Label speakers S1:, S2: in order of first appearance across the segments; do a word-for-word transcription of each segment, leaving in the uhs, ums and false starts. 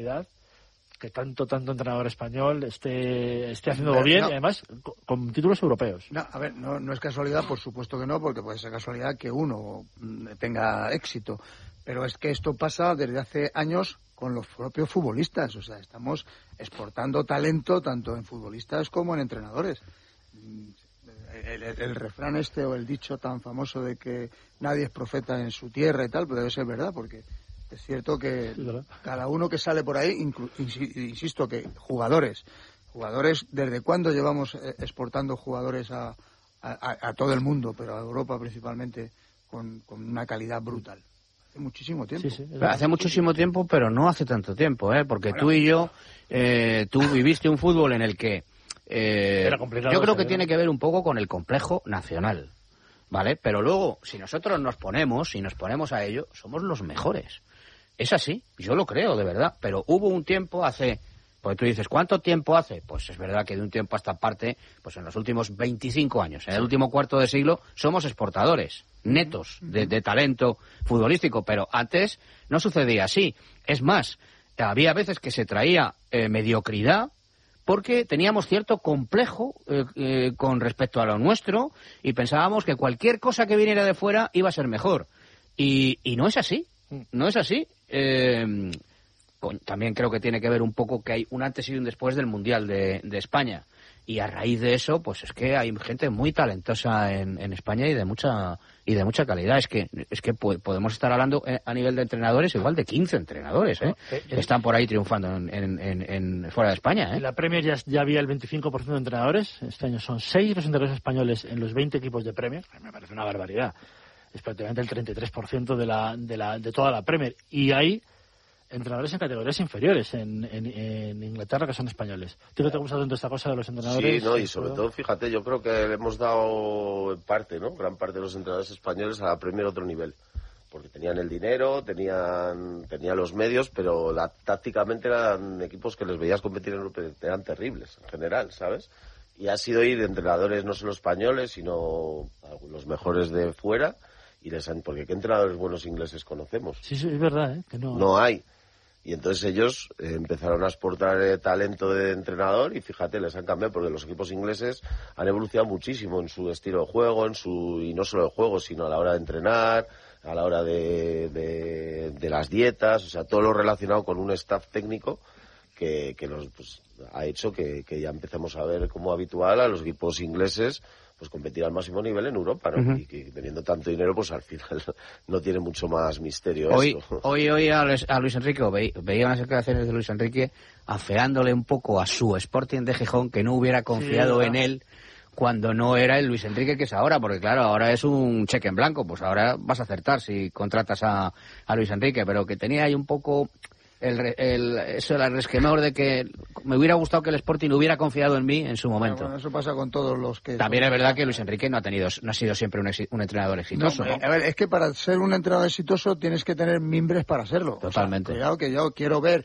S1: que tanto, tanto entrenador español esté, esté haciéndolo bien, no. Y además con, con títulos europeos.
S2: No, a ver, no, no es casualidad, por supuesto que no, porque puede ser casualidad que uno tenga éxito, pero es que esto pasa desde hace años con los propios futbolistas, o sea, estamos exportando talento tanto en futbolistas como en entrenadores. El, el, el refrán este o el dicho tan famoso de que nadie es profeta en su tierra y tal, pues debe ser verdad, porque es cierto que sí, cada uno que sale por ahí, inclu, insisto que jugadores, jugadores, ¿desde cuándo llevamos exportando jugadores a, a, a todo el mundo, pero a Europa principalmente, con, con una calidad brutal? Hace muchísimo tiempo.
S3: Sí, sí, hace muchísimo tiempo, pero no hace tanto tiempo, ¿eh? Porque bueno, tú y yo, eh, tú viviste un fútbol en el que eh, yo creo que tiene que ver un poco con el complejo nacional, ¿vale? Pero luego, si nosotros nos ponemos, si nos ponemos a ello, somos los mejores. Es así, yo lo creo, de verdad. Pero hubo un tiempo hace... Porque tú dices, ¿cuánto tiempo hace? Pues es verdad que de un tiempo a esta parte, pues en los últimos veinticinco años, en el último cuarto de siglo, somos exportadores netos de, de talento futbolístico, pero antes no sucedía así. Es más, había veces que se traía eh, mediocridad porque teníamos cierto complejo eh, eh, con respecto a lo nuestro y pensábamos que cualquier cosa que viniera de fuera iba a ser mejor. Y, y no es así, no es así. Eh... También creo que tiene que ver un poco que hay un antes y un después del Mundial de, de España. Y a raíz de eso, pues es que hay gente muy talentosa en, en España y de mucha y de mucha calidad. Es que es que podemos estar hablando a nivel de entrenadores igual de quince entrenadores, ¿eh? Eh, que están por ahí triunfando en, en, en, en fuera de España, ¿eh?
S1: En la Premier ya, ya había el veinticinco por ciento de entrenadores. Este año son seis los entrenadores españoles en los veinte equipos de Premier. Me parece una barbaridad. Es prácticamente el treinta y tres por ciento de, la, de, la, de toda la Premier. Y hay entrenadores en categorías inferiores en, en, en Inglaterra que son españoles. ¿Tú qué te gusta tanto esta cosa de los entrenadores?
S4: Sí, no, y sobre todo, fíjate, yo creo que le hemos dado en parte, ¿no? Gran parte de los entrenadores españoles a la Premier otro nivel. Porque tenían el dinero, tenían, tenían los medios, pero la, tácticamente eran equipos que les veías competir en Europa, eran terribles en general, ¿sabes? Y ha sido ir de entrenadores no solo españoles, sino los mejores de fuera, y les han, porque ¿qué entrenadores buenos ingleses conocemos?
S1: Sí, sí, es verdad, ¿eh? Que no,
S4: no hay. Y entonces ellos eh, empezaron a exportar eh, talento de entrenador y fíjate, les han cambiado porque los equipos ingleses han evolucionado muchísimo en su estilo de juego, en su y no solo de juego, sino a la hora de entrenar, a la hora de, de, de las dietas, o sea, todo lo relacionado con un staff técnico que, que nos pues, ha hecho que, que ya empecemos a ver como habitual a los equipos ingleses pues competir al máximo nivel en Europa, ¿no? Uh-huh. Y que teniendo tanto dinero, pues al final no tiene mucho más misterio
S3: hoy,
S4: esto.
S3: Hoy, hoy a Luis, a Luis Enrique, o ve, veía unas declaraciones de Luis Enrique afeándole un poco a su Sporting de Gijón que no hubiera confiado sí, en él cuando no era el Luis Enrique que es ahora, porque claro, ahora es un cheque en blanco, pues ahora vas a acertar si contratas a, a Luis Enrique, pero que tenía ahí un poco... El, el, eso era el resquemor de que me hubiera gustado que el Sporting hubiera confiado en mí en su momento.
S2: Bueno, eso pasa con todos los que...
S3: También es verdad que Luis Enrique no ha tenido, no ha sido siempre un, ex, un entrenador exitoso.
S2: No, ¿no? A ver, es que para ser un entrenador exitoso tienes que tener mimbres para serlo.
S3: Totalmente.
S2: O sea, cuidado que yo quiero ver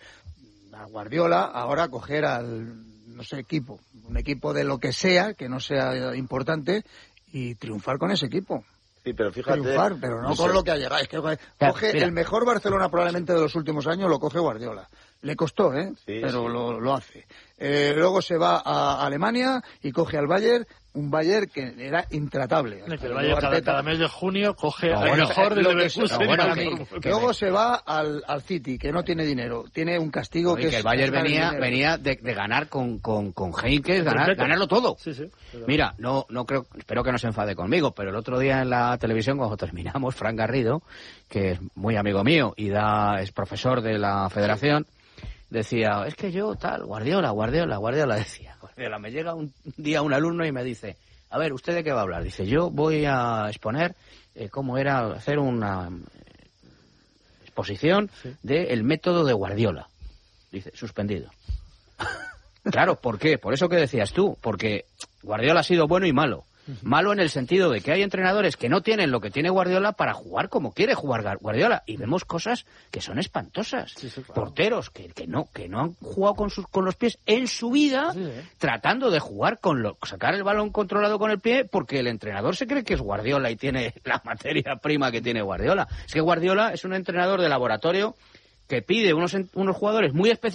S2: a Guardiola ahora coger al, no sé, equipo, un equipo de lo que sea, que no sea importante, y triunfar con ese equipo.
S4: Sí, pero fíjate...
S2: Triunfar, pero no, no con sé. Lo que ha llegado. Es que coge Mira. el mejor Barcelona probablemente de los últimos años, lo coge Guardiola. Le costó, ¿eh? Sí, pero sí. Lo, lo hace. Eh, luego se va a Alemania y coge al Bayern, un Bayern que era intratable.
S1: El, el Bayern cada, cada mes de junio coge no, al bueno, mejor del Leverkusen.
S2: No, bueno, que, que luego se va al, al City, que no tiene dinero. Tiene un castigo no, que,
S3: que
S2: es...
S3: el Bayern venía, venía de, de ganar con, con, con Heinkes, ganar, ganarlo todo.
S1: Sí, sí,
S3: Mira, no, no creo, espero que no se enfade conmigo, pero el otro día en la televisión, cuando terminamos, Fran Garrido, que es muy amigo mío y da es profesor de la federación, decía, es que yo tal, Guardiola, Guardiola, Guardiola, decía, Guardiola, me llega un día un alumno y me dice, a ver, ¿usted de qué va a hablar? Dice, yo voy a exponer eh, cómo era hacer una eh, exposición sí. del método de Guardiola. Dice, suspendido. Claro, ¿por qué? Por eso que decías tú, porque Guardiola ha sido bueno y malo. Malo en el sentido de que hay entrenadores que no tienen lo que tiene Guardiola para jugar como quiere jugar Guardiola. Y vemos cosas que son espantosas. Sí, sí, claro. Porteros que, que no que no han jugado con sus con los pies en su vida, sí, ¿eh? Tratando de jugar con lo, sacar el balón controlado con el pie, porque el entrenador se cree que es Guardiola y tiene la materia prima que tiene Guardiola. Es que Guardiola es un entrenador de laboratorio que pide unos, unos jugadores muy específicos